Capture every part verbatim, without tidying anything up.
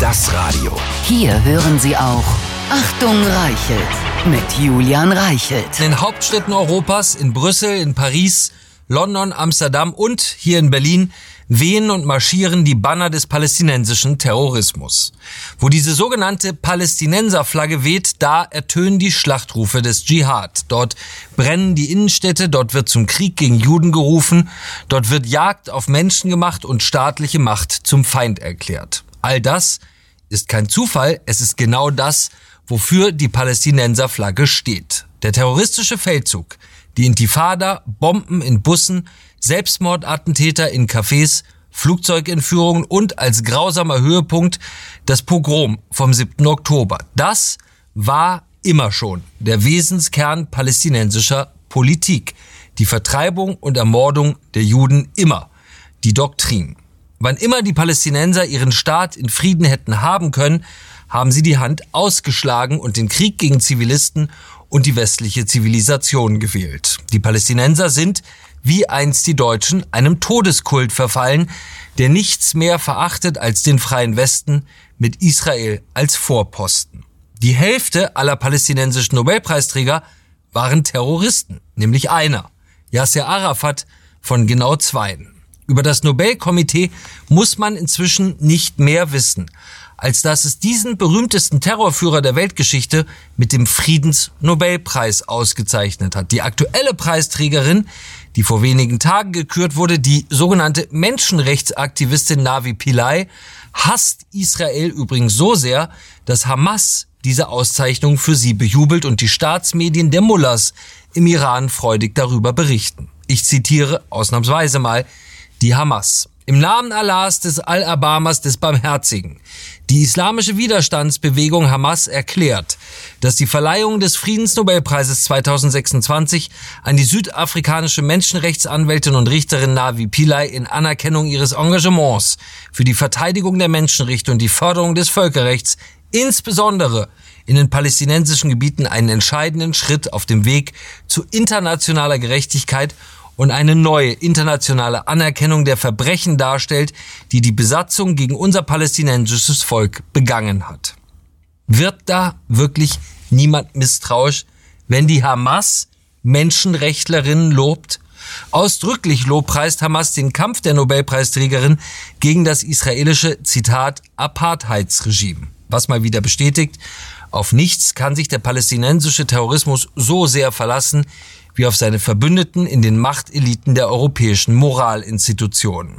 Das Radio. Hier hören Sie auch Achtung Reichelt mit Julian Reichelt. In den Hauptstädten Europas, in Brüssel, in Paris, London, Amsterdam und hier in Berlin wehen und marschieren die Banner des palästinensischen Terrorismus. Wo diese sogenannte Palästinenserflagge weht, da ertönen die Schlachtrufe des Dschihad. Dort brennen die Innenstädte, dort wird zum Krieg gegen Juden gerufen, dort wird Jagd auf Menschen gemacht und staatliche Macht zum Feind erklärt. All das ist kein Zufall, es ist genau das, wofür die Palästinenserflagge steht. Der terroristische Feldzug, die Intifada, Bomben in Bussen, Selbstmordattentäter in Cafés, Flugzeugentführungen und als grausamer Höhepunkt das Pogrom vom siebten Oktober. Das war immer schon der Wesenskern palästinensischer Politik. Die Vertreibung und Ermordung der Juden immer. Die Doktrin. Wann immer die Palästinenser ihren Staat in Frieden hätten haben können, haben sie die Hand ausgeschlagen und den Krieg gegen Zivilisten und die westliche Zivilisation gewählt. Die Palästinenser sind, wie einst die Deutschen, einem Todeskult verfallen, der nichts mehr verachtet als den freien Westen mit Israel als Vorposten. Die Hälfte aller palästinensischen Nobelpreisträger waren Terroristen, nämlich einer, Yasser Arafat, von genau zweien. Über das Nobelkomitee muss man inzwischen nicht mehr wissen, als dass es diesen berühmtesten Terrorführer der Weltgeschichte mit dem Friedensnobelpreis ausgezeichnet hat. Die aktuelle Preisträgerin, die vor wenigen Tagen gekürt wurde, die sogenannte Menschenrechtsaktivistin Navi Pillay, hasst Israel übrigens so sehr, dass Hamas diese Auszeichnung für sie bejubelt und die Staatsmedien der Mullahs im Iran freudig darüber berichten. Ich zitiere ausnahmsweise mal die Hamas. Im Namen Allahs, des Al-Abamas, des Barmherzigen. Die islamische Widerstandsbewegung Hamas erklärt, dass die Verleihung des Friedensnobelpreises zweitausendsechsundzwanzig an die südafrikanische Menschenrechtsanwältin und Richterin Navi Pillay in Anerkennung ihres Engagements für die Verteidigung der Menschenrechte und die Förderung des Völkerrechts, insbesondere in den palästinensischen Gebieten, einen entscheidenden Schritt auf dem Weg zu internationaler Gerechtigkeit und eine neue internationale Anerkennung der Verbrechen darstellt, die die Besatzung gegen unser palästinensisches Volk begangen hat. Wird da wirklich niemand misstrauisch, wenn die Hamas Menschenrechtlerinnen lobt? Ausdrücklich lobpreist Hamas den Kampf der Nobelpreisträgerin gegen das israelische, Zitat, Apartheidsregime. Was mal wieder bestätigt, auf nichts kann sich der palästinensische Terrorismus so sehr verlassen, wie auf seine Verbündeten in den Machteliten der europäischen Moralinstitutionen.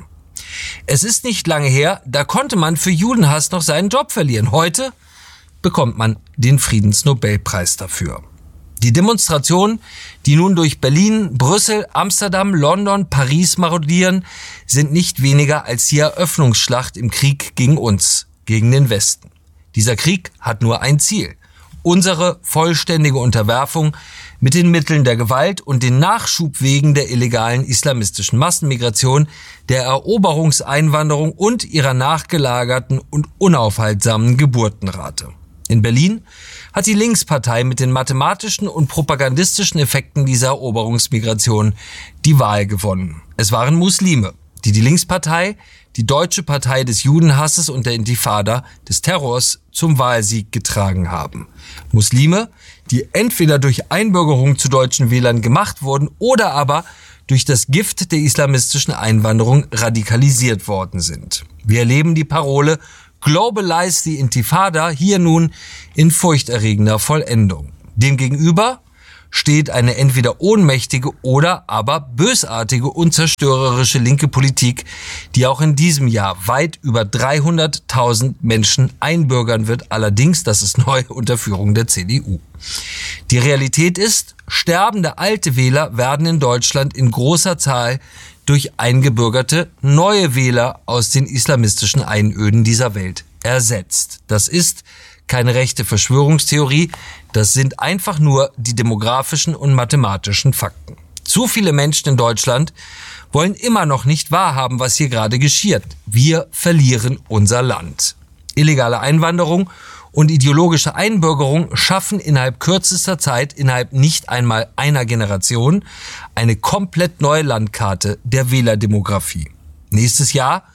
Es ist nicht lange her, da konnte man für Judenhass noch seinen Job verlieren. Heute bekommt man den Friedensnobelpreis dafür. Die Demonstrationen, die nun durch Berlin, Brüssel, Amsterdam, London, Paris marodieren, sind nicht weniger als die Eröffnungsschlacht im Krieg gegen uns, gegen den Westen. Dieser Krieg hat nur ein Ziel: unsere vollständige Unterwerfung mit den Mitteln der Gewalt und den Nachschubwegen der illegalen islamistischen Massenmigration, der Eroberungseinwanderung und ihrer nachgelagerten und unaufhaltsamen Geburtenrate. In Berlin hat die Linkspartei mit den mathematischen und propagandistischen Effekten dieser Eroberungsmigration die Wahl gewonnen. Es waren Muslime, die die Linkspartei, die deutsche Partei des Judenhasses und der Intifada, des Terrors, zum Wahlsieg getragen haben. Muslime, die entweder durch Einbürgerung zu deutschen Wählern gemacht wurden oder aber durch das Gift der islamistischen Einwanderung radikalisiert worden sind. Wir erleben die Parole Globalize the Intifada hier nun in furchterregender Vollendung. Demgegenüber steht eine entweder ohnmächtige oder aber bösartige und zerstörerische linke Politik, die auch in diesem Jahr weit über dreihunderttausend Menschen einbürgern wird. Allerdings, das ist neu, unter Führung der C D U. Die Realität ist, sterbende alte Wähler werden in Deutschland in großer Zahl durch eingebürgerte neue Wähler aus den islamistischen Einöden dieser Welt ersetzt. Das ist keine rechte Verschwörungstheorie, das sind einfach nur die demografischen und mathematischen Fakten. Zu viele Menschen in Deutschland wollen immer noch nicht wahrhaben, was hier gerade geschieht. Wir verlieren unser Land. Illegale Einwanderung und ideologische Einbürgerung schaffen innerhalb kürzester Zeit, innerhalb nicht einmal einer Generation, eine komplett neue Landkarte der Wählerdemografie. Nächstes Jahr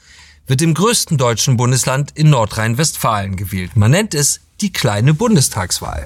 wird im größten deutschen Bundesland in Nordrhein-Westfalen gewählt. Man nennt es die kleine Bundestagswahl.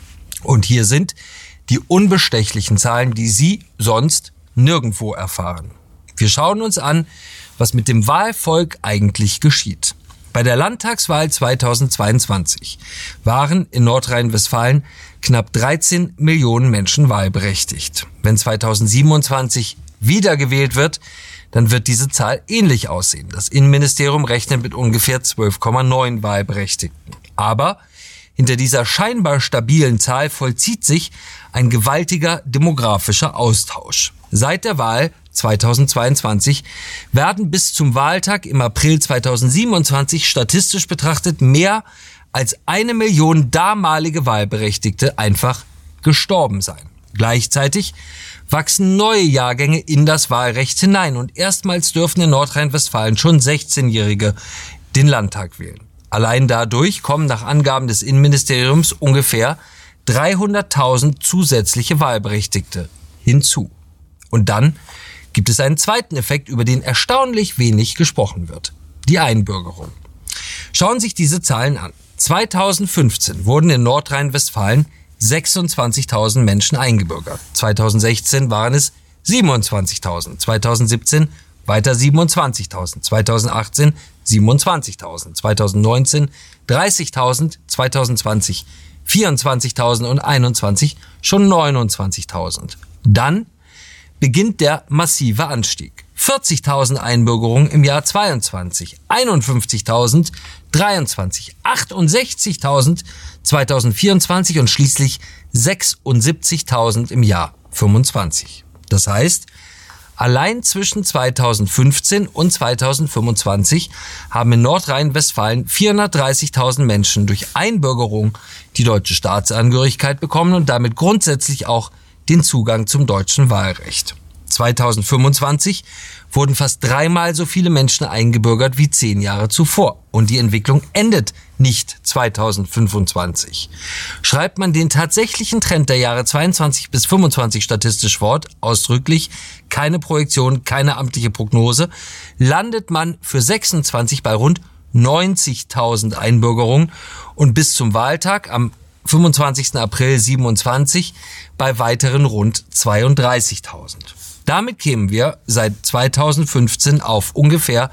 Und hier sind die unbestechlichen Zahlen, die Sie sonst nirgendwo erfahren. Wir schauen uns an, was mit dem Wahlvolk eigentlich geschieht. Bei der Landtagswahl zweitausendzweiundzwanzig waren in Nordrhein-Westfalen knapp dreizehn Millionen Menschen wahlberechtigt. Wenn zweitausendsiebenundzwanzig wiedergewählt wird, dann wird diese Zahl ähnlich aussehen. Das Innenministerium rechnet mit ungefähr zwölf Komma neun Wahlberechtigten. Aber hinter dieser scheinbar stabilen Zahl vollzieht sich ein gewaltiger demografischer Austausch. Seit der Wahl zweitausendzweiundzwanzig werden bis zum Wahltag im April zweitausendsiebenundzwanzig statistisch betrachtet mehr als eine Million damalige Wahlberechtigte einfach gestorben sein. Gleichzeitig wachsen neue Jahrgänge in das Wahlrecht hinein und erstmals dürfen in Nordrhein-Westfalen schon sechzehnjährige den Landtag wählen. Allein dadurch kommen nach Angaben des Innenministeriums ungefähr dreihunderttausend zusätzliche Wahlberechtigte hinzu. Und dann gibt es einen zweiten Effekt, über den erstaunlich wenig gesprochen wird: die Einbürgerung. Schauen Sie sich diese Zahlen an. zweitausendfünfzehn wurden in Nordrhein-Westfalen sechsundzwanzigtausend Menschen eingebürgert. zweitausendsechzehn waren es siebenundzwanzigtausend. zweitausendsiebzehn weiter siebenundzwanzigtausend. zweitausendachtzehn siebenundzwanzigtausend. zweitausendneunzehn dreißigtausend. zweitausendzwanzig vierundzwanzigtausend und einundzwanzig schon neunundzwanzigtausend. Dann beginnt der massive Anstieg. vierzigtausend Einbürgerungen im Jahr zweiundzwanzig, einundfünfzigtausend dreiundzwanzig, achtundsechzigtausend zweitausendvierundzwanzig und schließlich sechsundsiebzigtausend im Jahr fünfundzwanzig. Das heißt, allein zwischen zweitausendfünfzehn und zweitausendfünfundzwanzig haben in Nordrhein-Westfalen vierhundertdreißigtausend Menschen durch Einbürgerung die deutsche Staatsangehörigkeit bekommen und damit grundsätzlich auch den Zugang zum deutschen Wahlrecht. zweitausendfünfundzwanzig wurden fast dreimal so viele Menschen eingebürgert wie zehn Jahre zuvor. Und die Entwicklung endet nicht zweitausendfünfundzwanzig. Schreibt man den tatsächlichen Trend der Jahre zweiundzwanzig bis fünfundzwanzig statistisch fort, ausdrücklich, keine Projektion, keine amtliche Prognose, landet man für sechsundzwanzig bei rund neunzigtausend Einbürgerungen und bis zum Wahltag am fünfundzwanzigsten April siebenundzwanzig bei weiteren rund zweiunddreißigtausend. Damit kämen wir seit zweitausendfünfzehn auf ungefähr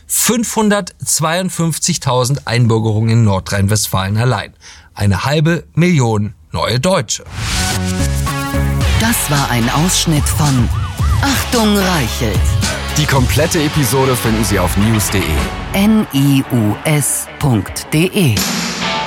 fünfhundertzweiundfünfzigtausend Einbürgerungen in Nordrhein-Westfalen allein. Eine halbe Million neue Deutsche. Das war ein Ausschnitt von Achtung Reichelt. Die komplette Episode finden Sie auf news punkt de. N I U S punkt de